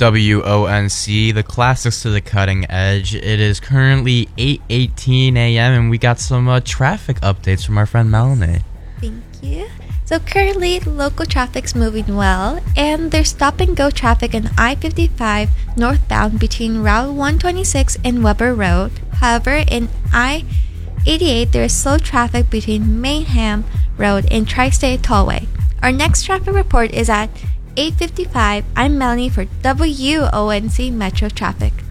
WONC, the classics to the cutting edge. It is currently 8:18 a.m. and we got some traffic updates from our friend Melanie. Thank you. So currently, local traffic's moving well, and there's stop-and-go traffic on I-55 northbound between Route 126 and Weber Road. However, in I-88, there is slow traffic between Mayhem Road and Tri-State Tollway. Our next traffic report is at 8:55. I'm Melanie for WONC Metro Traffic.